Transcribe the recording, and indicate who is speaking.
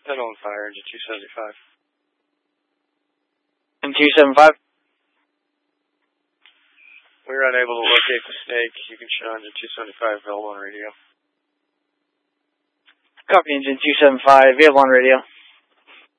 Speaker 1: Head on fire, engine 275.
Speaker 2: And 275?
Speaker 1: We were unable to locate the snake. You can show engine 275 available on radio.
Speaker 2: Copy, engine 275, available on radio.